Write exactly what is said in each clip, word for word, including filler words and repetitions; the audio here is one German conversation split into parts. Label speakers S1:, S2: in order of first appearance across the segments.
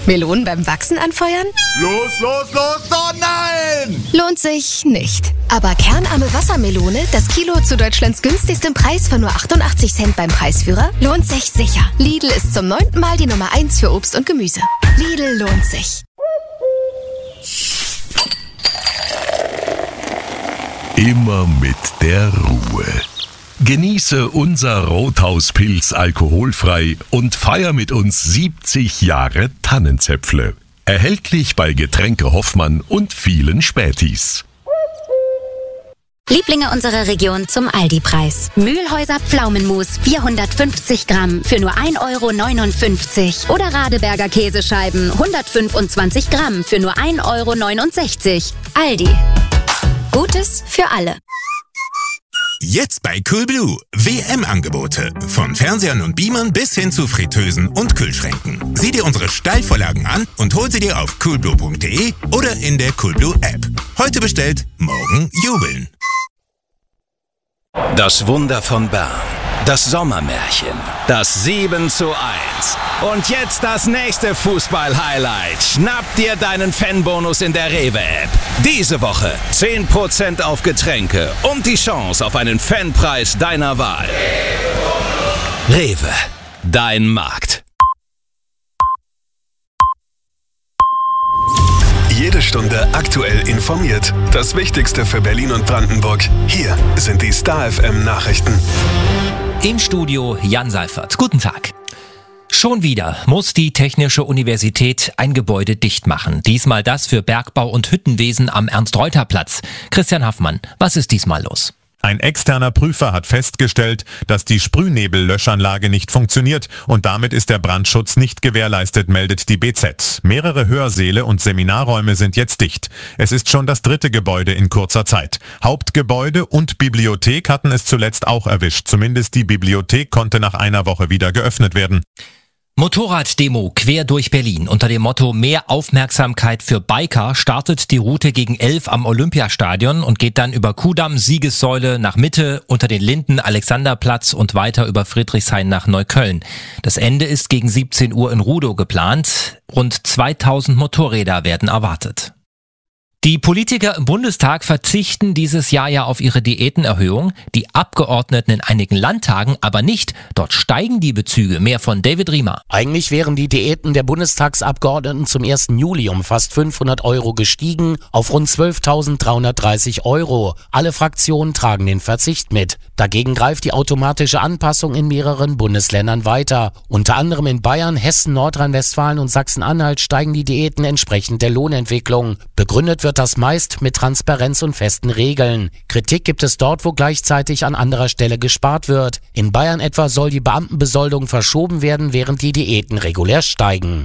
S1: Melonen beim Wachsen anfeuern?
S2: Los, los, los, oh nein!
S1: Lohnt sich nicht. Aber kernarme Wassermelone, das Kilo zu Deutschlands günstigstem Preis von nur achtundachtzig Cent beim Preisführer, lohnt sich sicher. Lidl ist zum neunten Mal die Nummer eins für Obst und Gemüse. Lidl lohnt sich.
S3: Immer mit der Ruhe. Genieße unser Rothauspilz alkoholfrei und feier mit uns siebzig Jahre Tannenzäpfle. Erhältlich bei Getränke Hoffmann und vielen Spätis.
S4: Lieblinge unserer Region zum Aldi-Preis. Mühlhäuser Pflaumenmus vierhundertfünfzig Gramm für nur ein Euro neunundfünfzig. Oder Radeberger Käsescheiben hundertfünfundzwanzig Gramm für nur ein Euro neunundsechzig. Aldi. Gutes für alle.
S5: Jetzt bei Coolblue. W M-Angebote. Von Fernsehern und Beamern bis hin zu Fritteusen und Kühlschränken. Sieh dir unsere Steilvorlagen an und hol sie dir auf coolblue punkt de oder in der Coolblue-App. Heute bestellt, morgen jubeln.
S6: Das Wunder von Bern. Das Sommermärchen. Das sieben zu eins. Und jetzt das nächste Fußball-Highlight. Schnapp dir deinen Fanbonus in der Rewe-App. Diese Woche zehn Prozent auf Getränke und die Chance auf einen Fanpreis deiner Wahl. Rewe, dein Markt.
S7: Jede Stunde aktuell informiert. Das Wichtigste für Berlin und Brandenburg. Hier sind die Star F M Nachrichten.
S8: Im Studio Jan Seifert. Guten Tag. Schon wieder muss die Technische Universität ein Gebäude dicht machen. Diesmal das für Bergbau und Hüttenwesen am Ernst-Reuter-Platz. Christian Haffmann, was ist diesmal los?
S9: Ein externer Prüfer hat festgestellt, dass die Sprühnebellöschanlage nicht funktioniert und damit ist der Brandschutz nicht gewährleistet, meldet die B Z. Mehrere Hörsäle und Seminarräume sind jetzt dicht. Es ist schon das dritte Gebäude in kurzer Zeit. Hauptgebäude und Bibliothek hatten es zuletzt auch erwischt. Zumindest die Bibliothek konnte nach einer Woche wieder geöffnet werden.
S8: Motorraddemo quer durch Berlin. Unter dem Motto Mehr Aufmerksamkeit für Biker startet die Route gegen elf am Olympiastadion und geht dann über Kudamm, Siegessäule nach Mitte, unter den Linden, Alexanderplatz und weiter über Friedrichshain nach Neukölln. Das Ende ist gegen siebzehn Uhr in Rudow geplant. Rund zweitausend Motorräder werden erwartet. Die Politiker im Bundestag verzichten dieses Jahr ja auf ihre Diätenerhöhung, die Abgeordneten in einigen Landtagen aber nicht. Dort steigen die Bezüge. Mehr von David Riemer.
S10: Eigentlich wären die Diäten der Bundestagsabgeordneten zum ersten Juli um fast fünfhundert Euro gestiegen auf rund zwölftausenddreihundertdreißig Euro. Alle Fraktionen tragen den Verzicht mit. Dagegen greift die automatische Anpassung in mehreren Bundesländern weiter. Unter anderem in Bayern, Hessen, Nordrhein-Westfalen und Sachsen-Anhalt steigen die Diäten entsprechend der Lohnentwicklung. Begründet wird das meist mit Transparenz und festen Regeln. Kritik gibt es dort, wo gleichzeitig an anderer Stelle gespart wird. In Bayern etwa soll die Beamtenbesoldung verschoben werden, während die Diäten regulär steigen.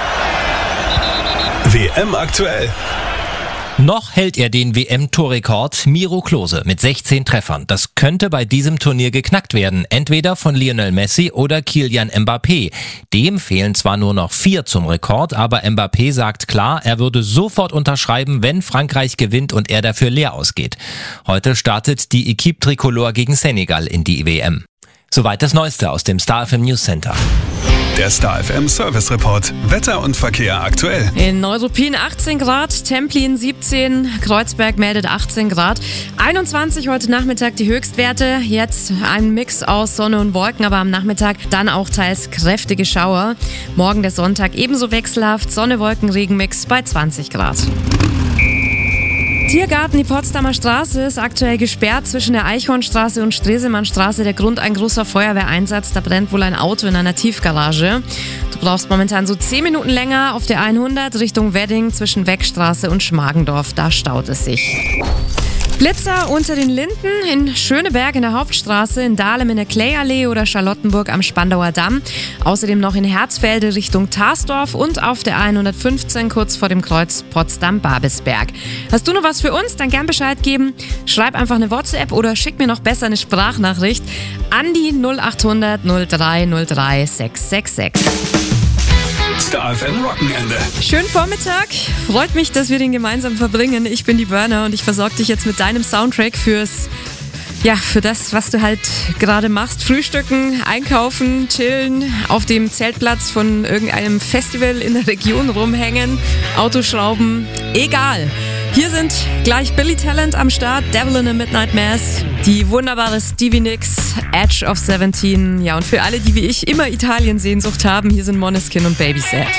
S7: W M aktuell.
S8: Noch hält er den W M-Torrekord Miro Klose mit sechzehn Treffern. Das könnte bei diesem Turnier geknackt werden. Entweder von Lionel Messi oder Kylian Mbappé. Dem fehlen zwar nur noch vier zum Rekord, aber Mbappé sagt klar, er würde sofort unterschreiben, wenn Frankreich gewinnt und er dafür leer ausgeht. Heute startet die Equipe Tricolore gegen Senegal in die W M. Soweit das Neueste aus dem Star F M News Center.
S7: Der Star F M Service Report. Wetter und Verkehr aktuell.
S11: In Neuruppin achtzehn Grad, Templin siebzehn, Kreuzberg meldet achtzehn Grad. einundzwanzig heute Nachmittag die Höchstwerte. Jetzt ein Mix aus Sonne und Wolken, aber am Nachmittag dann auch teils kräftige Schauer. Morgen der Sonntag ebenso wechselhaft, Sonne, Wolken, Regenmix bei zwanzig Grad. Tiergarten, die Potsdamer Straße ist aktuell gesperrt zwischen der Eichhornstraße und Stresemannstraße. Der Grund ein großer Feuerwehreinsatz, da brennt wohl ein Auto in einer Tiefgarage. Du brauchst momentan so zehn Minuten länger auf der hundert Richtung Wedding zwischen Weckstraße und Schmargendorf, da staut es sich. Blitzer unter den Linden in Schöneberg in der Hauptstraße, in Dahlem in der Klayallee oder Charlottenburg am Spandauer Damm. Außerdem noch in Herzfelde Richtung Tarsdorf und auf der hundertfünfzehn kurz vor dem Kreuz Potsdam-Babelsberg. Hast du noch was für uns? Dann gern Bescheid geben. Schreib einfach eine WhatsApp oder schick mir noch besser eine Sprachnachricht an die null achthundert null drei null drei sechs sechs sechs.
S7: Star F M Wochenende.
S11: Schönen Vormittag. Freut mich, dass wir den gemeinsam verbringen. Ich bin die Burner und ich versorge dich jetzt mit deinem Soundtrack fürs Ja, für das, was du halt gerade machst. Frühstücken, einkaufen, chillen, auf dem Zeltplatz von irgendeinem Festival in der Region rumhängen, Autoschrauben, egal. Hier sind gleich Billy Talent am Start, Devil in a Midnight Mass, die wunderbare Stevie Nicks, Edge of seventeen. Ja, und für alle, die wie ich immer Italien-Sehnsucht haben, hier sind Måneskin und Baby Sad.